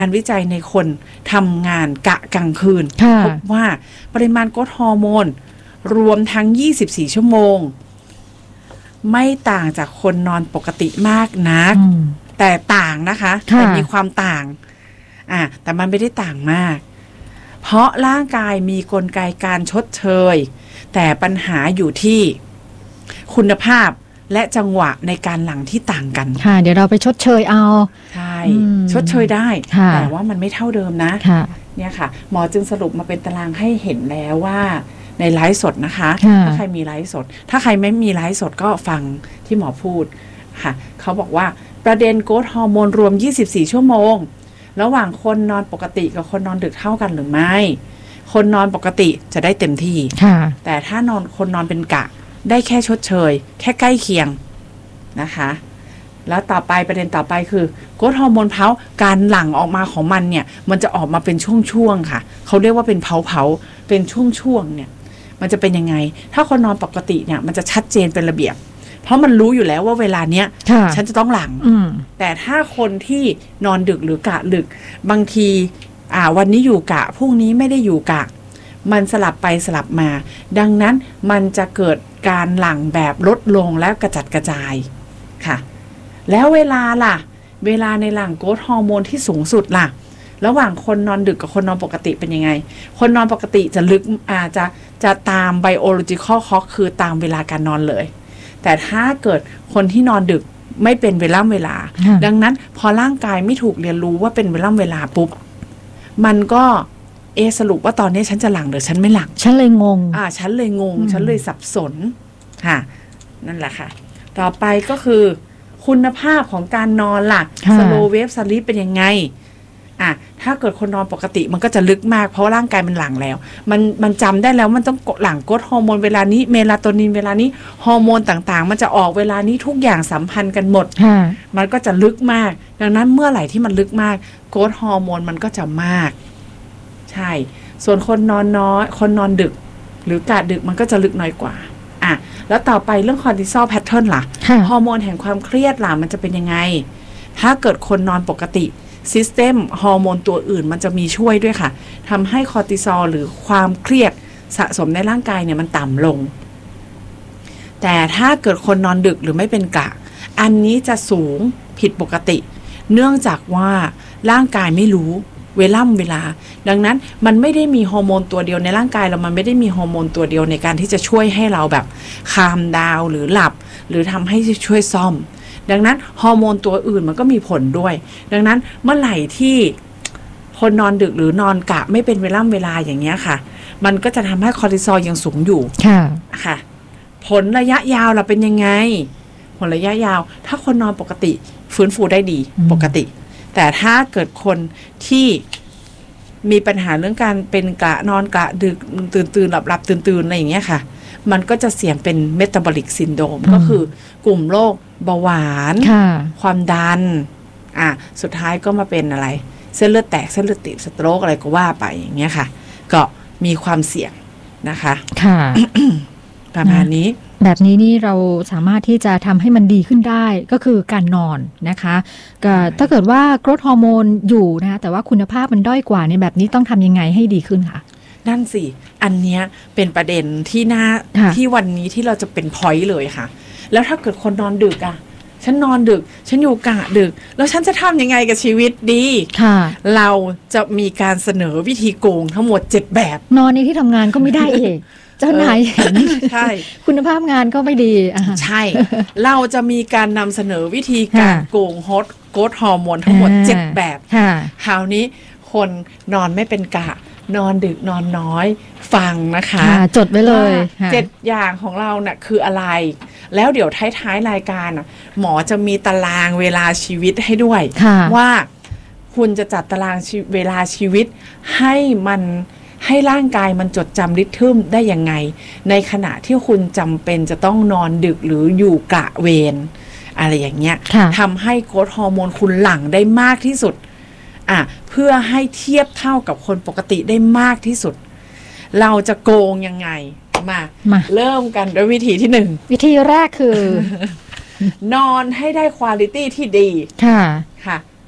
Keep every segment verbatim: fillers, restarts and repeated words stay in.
การวิจัยในคนทำงานกะกลางคืนพบว่าปริมาณโกรทฮอร์โมนรวมทั้งยี่สิบสี่ชั่วโมงไม่ต่างจากคนนอนปกติมากนักแต่ต่างนะคะแต่มีความต่างอ่ะแต่มันไม่ได้ต่างมากเพราะร่างกายมีกลไกการชดเชยแต่ปัญหาอยู่ที่คุณภาพและจังหวะในการหลั่งที่ต่างกันค่ะเดี๋ยวเราไปชดเชยเอาใช่ชดเชยได้แต่ว่ามันไม่เท่าเดิมนะเนี่ยค่ะหมอจึงสรุปมาเป็นตารางให้เห็นแล้วว่าในไลฟ์สดนะคะถ้าใครมีไลฟ์สดถ้าใครไม่มีไลฟ์สดก็ฟังที่หมอพูดค่ะเขาบอกว่าประเด็นโกรทฮอร์โมนรวมยี่สิบสี่ชั่วโมงระหว่างคนนอนปกติกับคนนอนดึกเท่ากันหรือไม่คนนอนปกติจะได้เต็มที่แต่ถ้านอนคนนอนเป็นกะได้แค่ชดเชยแค่ใกล้เคียงนะคะแล้วต่อไปประเด็นต่อไปคือโกรทฮอร์โมนเพาการหลั่งออกมาของมันเนี่ยมันจะออกมาเป็นช่วงๆค่ะเขาเรียกว่าเป็นเผาๆเป็นช่วงๆเนี่ยมันจะเป็นยังไงถ้าคนนอนปกติเนี่ยมันจะชัดเจนเป็นระเบียบเพราะมันรู้อยู่แล้วว่าเวลาเนี้ยฉันจะต้องหลั่งแต่ถ้าคนที่นอนดึกหรือกะดึกบางทีอ่าวันนี้อยู่กะพรุ่งนี้ไม่ได้อยู่กะมันสลับไปสลับมาดังนั้นมันจะเกิดการหลั่งแบบลดลงและกระจัดกระจายค่ะแล้วเวลาล่ะเวลาในหลั่งโกรทฮอร์โมนที่สูงสุดล่ะระหว่างคนนอนดึกกับคนนอนปกติเป็นยังไงคนนอนปกติจะลึกอาจจะจะตาม biological clock คือตามเวลาการนอนเลยแต่ถ้าเกิดคนที่นอนดึกไม่เป็นเวลาเวลาดังนั้นพอร่างกายไม่ถูกเรียนรู้ว่าเป็นเวลาเวลาปุ๊บมันก็เอสรุปว่าตอนนี้ฉันจะหลังหรือฉันไม่หลังฉันเลยงงอ่าฉันเลยงงฉันเลยสับสนค่ะนั่นแหละค่ะต่อไปก็คือคุณภาพของการนอนล่ะ slow wave sleep เป็นยังไงอ่ะถ้าเกิดคนนอนปกติมันก็จะลึกมากเพราะร่างกายมันหลั่งแล้วมันมันจำได้แล้วมันต้องหลั่งโกรทฮอร์โมนเวลานี้เมลาโทนินเวลานี้ฮอร์โมนต่างๆมันจะออกเวลานี้ทุกอย่างสัมพันธ์กันหมดมันก็จะลึกมากดังนั้นเมื่อไหร่ที่มันลึกมากโกรทฮอร์โมนมันก็จะมากใช่ส่วนคนนอนน้อยคนนอนดึกหรือกะดึกมันก็จะลึกน้อยกว่าอ่ะแล้วต่อไปเรื่องคอร์ติซอลแพทเทิร์นล่ะฮอร์โมนแห่งความเครียดล่ะมันจะเป็นยังไงถ้าเกิดคนนอนปกติซิสเต็มฮอร์โมนตัวอื่นมันจะมีช่วยด้วยค่ะทำให้คอร์ติซอลหรือความเครียดสะสมในร่างกายเนี่ยมันต่ำลงแต่ถ้าเกิดคนนอนดึกหรือไม่เป็นกะอันนี้จะสูงผิดปกติเนื่องจากว่าร่างกายไม่รู้เวล่ำเวลาดังนั้นมันไม่ได้มีฮอร์โมนตัวเดียวในร่างกายเรามันไม่ได้มีฮอร์โมนตัวเดียวในการที่จะช่วยให้เราแบบคามดาวหรือหลับหรือทำให้ช่วยซ่อมดังนั้นฮอร์โมนตัวอื่นมันก็มีผลด้วยดังนั้นเมื่อไหร่ที่คนนอนดึกหรือนอนกะไม่เป็นเวล่ำเวลาอย่างเงี้ยค่ะมันก็จะทำให้คอร์ติซอลยังสูงอยู่ค่ะค่ะผลระยะยาวเราเป็นยังไงผลระยะยาวถ้าคนนอนปกติฟื้นฟูได้ดีปกติแต่ถ้าเกิดคนที่มีปัญหาเรื่องการเป็นกะนอนกะดึกตื่นตื่นหลับหลับตื่นตื่นอะไรอย่างเงี้ยค่ะมันก็จะเสี่ยงเป็นเมตาบอลิกซินโดรมก็คือกลุ่มโรคเบาหวานความดันอ่ะสุดท้ายก็มาเป็นอะไรเส้นเลือดแตกเส้นเลือดตีบสโตรกอะไรก็ว่าไปอย่างเงี้ยค่ะก็มีความเสี่ยงนะคะค่ะ ประมาณนี้แบบนี้นี่เราสามารถที่จะทำให้มันดีขึ้นได้ก็คือการนอนนะคะก็ถ้าเกิดว่าโกรทฮอร์โมนอยู่นะคะแต่ว่าคุณภาพมันด้อยกว่าในแบบนี้ต้องทำยังไงให้ดีขึ้นคะนั่นสิอันเนี้ยเป็นประเด็นที่น่าที่วันนี้ที่เราจะเป็นพอยต์เลยค่ะแล้วถ้าเกิดคนนอนดึกอ่ะฉันนอนดึกฉันอยู่กะดึกแล้วฉันจะทำยังไงกับชีวิตดีค่ะเราจะมีการเสนอวิธีโกงทั้งหมดเจ็ดแบบนอนในที่ทำงานก็ไม่ได้เองเจ้านายเห็นใช่คุณภาพงานก็ไม่ดีใช่เราจะมีการนำเสนอวิธีการโกงฮอตโกรทฮอร์โมนทั้งหมดเจ็ดแบบคราวนี้คนนอนไม่เป็นกะนอนดึกนอนน้อยฟังนะคะจดไว้เลยเจ็ดอย่างของเราเนี่ยคืออะไรแล้วเดี๋ยวท้ายๆรายการหมอจะมีตารางเวลาชีวิตให้ด้วยว่าคุณจะจัดตารางเวลาชีวิตให้มันให้ร่างกายมันจดจำริทึมได้ยังไงในขณะที่คุณจำเป็นจะต้องนอนดึกหรืออยู่กะเวรอะไรอย่างเงี้ยทำให้โกรทฮอร์โมนคุณหลั่งได้มากที่สุดอ่ะเพื่อให้เทียบเท่ากับคนปกติได้มากที่สุดเราจะโกงยังไงมามาเริ่มกันด้วยวิธีที่หนึ่งวิธีแรกคือนอนให้ได้ควอลิตี้ที่ดีค่ะค่ะ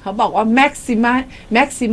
เขาบอกว่า maxima maxima